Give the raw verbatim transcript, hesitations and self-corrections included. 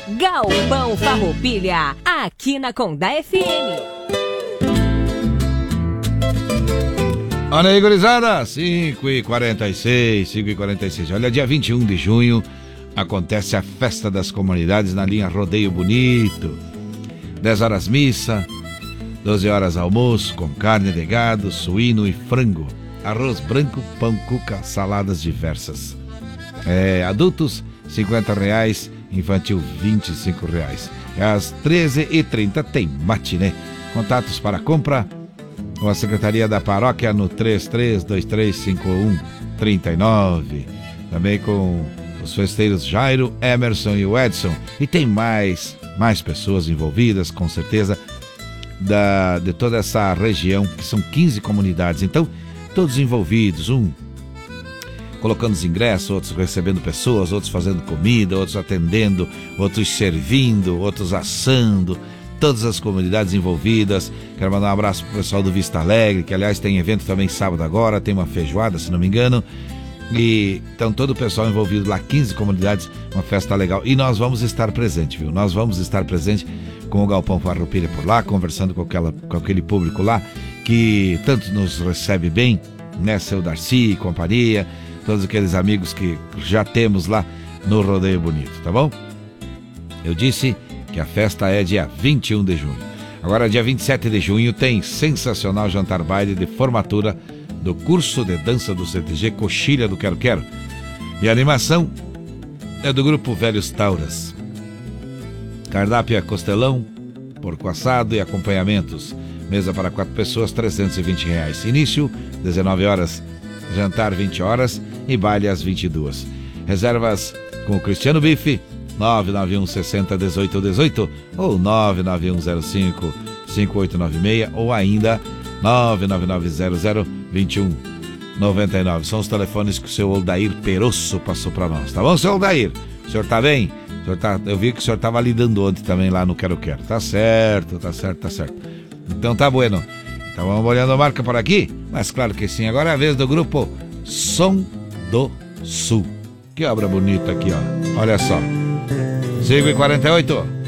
Galpão Farroupilha, aqui na Condá F M. Olha aí, gurizada, cinco e quarenta e seis, cinco e quarenta e seis. Olha, dia vinte e um de junho acontece a Festa das Comunidades na linha Rodeio Bonito. dez horas missa, doze horas almoço com carne de gado, suíno e frango, arroz branco, pão, cuca, saladas diversas. É, adultos, cinquenta reais, infantil, vinte e cinco reais. Às treze e trinta tem matiné. Contatos para compra com a Secretaria da Paróquia no três três dois três cinco um três nove. Também com os festeiros Jairo, Emerson e o Edson. E tem mais, mais pessoas envolvidas, com certeza, da, de toda essa região, que são quinze comunidades. Então, todos envolvidos, um colocando os ingressos, outros recebendo pessoas, outros fazendo comida, outros atendendo, outros servindo, outros assando. Todas as comunidades envolvidas. Quero mandar um abraço pro pessoal do Vista Alegre, que aliás tem evento também sábado agora, tem uma feijoada, se não me engano. E então todo o pessoal envolvido lá, quinze comunidades, uma festa legal. E nós vamos estar presente, viu? Nós vamos estar presente com o Galpão Farroupilha por lá, conversando com, aquela, com aquele público lá, que tanto nos recebe bem, né? Seu Darcy e companhia, todos aqueles amigos que já temos lá no Rodeio Bonito, tá bom? Eu disse que a festa é dia vinte e um de junho. Agora, dia vinte e sete de junho, tem sensacional jantar baile de formatura do curso de dança do C T G Coxilha do Quero Quero. E a animação é do grupo Velhos Tauras. Cardápio é costelão, porco assado e acompanhamentos. Mesa para quatro pessoas, trezentos e vinte reais. Início, dezenove horas. Jantar, vinte horas. E baile às vinte e duas. Reservas com o Cristiano Bife, nove nove um sessenta dezoito dezoito ou nove nove um zero cinco cinco oito nove seis ou ainda nove nove nove zero zero dois um nove nove. São os telefones que o seu Aldair Perosso passou para nós, tá bom, seu Aldair? O senhor tá bem? O senhor tá, eu vi que o senhor tava lidando ontem também lá no Quero Quero. Tá certo, tá certo, tá certo. Então tá bueno. Então vamos olhando a marca por aqui? Mas claro que sim. Agora é a vez do grupo Som do Sul. Que obra bonita aqui, ó. Olha só. cinco e quarenta e oito.